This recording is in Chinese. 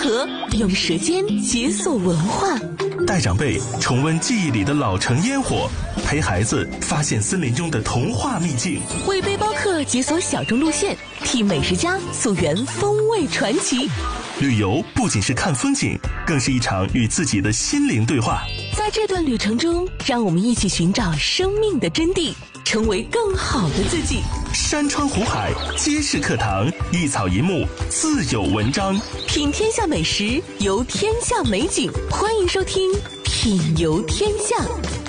河，用舌尖解锁文化， 带长辈重温记忆里的老城烟火，陪孩子发现森林中的童话秘境， 为背包客解锁小众路线，替美食家溯源风味传奇。 旅游不仅是看风景，更是一场与自己的心灵对话。 在这段旅程中，让我们一起寻找生命的真谛，成为更好的自己。 山川湖海皆是课堂，一草一木自有文章。 品天下美食，游天下美景，欢迎收听《品游天下》。